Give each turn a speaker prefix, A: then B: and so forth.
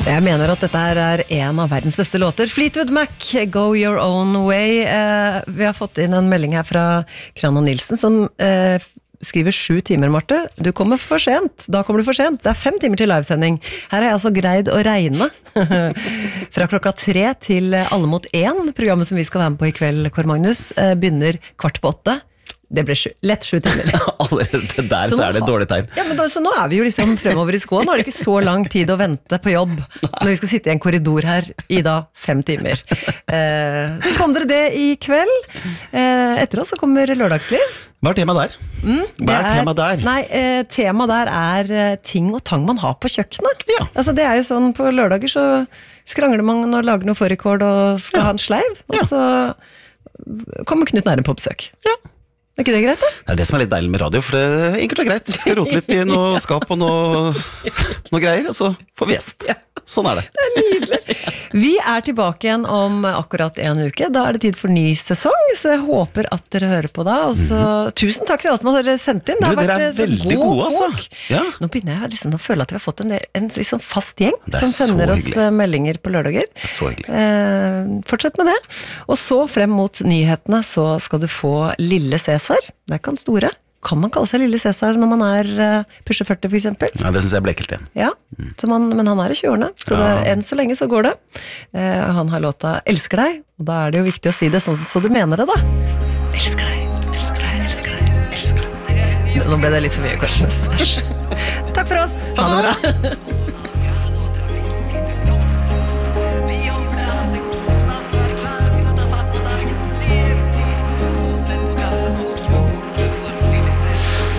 A: Jeg mener at dette her en av verdens beste låter. Fleetwood Mac, Go Your Own Way. Vi har fått inn en melding her fra Krana Nilsen, som skriver 7 timer, Marte. Du kommer for sent. Da kommer du for sent. Det 5 timer til livesending. Her har jeg altså greid å regne. Fra klokka 3 til Alle mot 1. Programmet som vi skal være med på i kveld, Kåre Magnus, begynner 7:15. Det ble lett 7 timer.
B: Allerede der så det et dårlig tegn.
A: Ja, men så nå vi jo liksom fremover i skoen. Nå det ikke så lang tid å vente på jobb når vi skal sitte i en korridor her i 5 timer. Så kom dere det i kveld. Etter oss så kommer Lørdagsliv.
B: Hva temaet der? Hva temaet der?
A: Nei, temaet der ting og tang man har på kjøkkenet.
B: Ja.
A: Altså det jo sånn, på lørdager så skrangler man og lager noe fårikål og skal ha en sleiv, og så kommer Knut Nærum på besøk. Ja. Ikke det greit da?
B: Det det som litt deilig med radio, for det enkelt og greit. Vi skal rote litt i noe skap og noe greier, og så får vi gjest. Sånn det.
A: Det nydelig. Vi tilbake igjen om akkurat en uke. Da det tid for ny sesong, så jeg håper at dere hører på da. Og så, tusen takk til alle som har sendt inn. Det har vært
B: veldig gode, altså. Ja.
A: Nå begynner jeg liksom å føle at vi har fått en liksom fast gjeng som sender oss meldinger på lørdager.
B: Det så hyggelig.
A: Fortsett med det. Og så frem mot nyhetene så skal du få Lille Cæsar. Det kan store. Kan man kalle seg Lille Cæsar når man pusher 40 for eksempel?
B: Ja, det synes jeg ble ekkelt igjen.
A: Ja, men han i 20-årene, så enn så lenge så går det. Han har låta Elsker deg, og da det jo viktig å si det sånn så du mener det da. Elsker deg, elsker deg, elsker deg, elsker deg. Nå ble det litt for mye, kanskje. Takk for oss. Ha det bra.